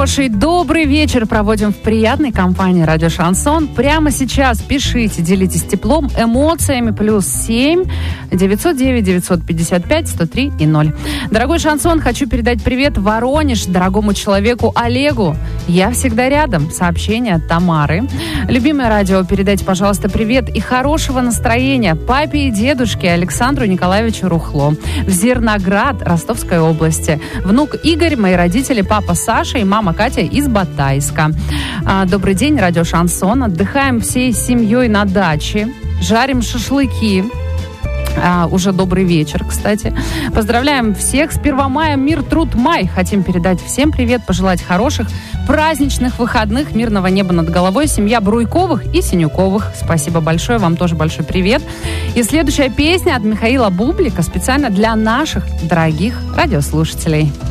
Хороший, добрый вечер проводим в приятной компании «Радио Шансон». Прямо сейчас пишите, делитесь теплом, эмоциями. +7 909 955 103 и 0. Дорогой Шансон, хочу передать привет Воронеж дорогому человеку Олегу. Я всегда рядом. Сообщение от Тамары. Любимое радио, передайте, пожалуйста, привет и хорошего настроения папе и дедушке Александру Николаевичу Рухло в Зерноград Ростовской области. Внук Игорь, мои родители, папа Саша и мама Катя из Батайска. Добрый день, радио Шансон. Отдыхаем всей семьей на даче. Жарим шашлыки. Уже добрый вечер, кстати. Поздравляем всех с 1 мая. Мир, труд, май. Хотим передать всем привет, пожелать хороших праздничных выходных, мирного неба над головой. Семья Бруйковых и Синюковых. Спасибо большое. Вам тоже большой привет. И следующая песня от Михаила Бублика специально для наших дорогих радиослушателей.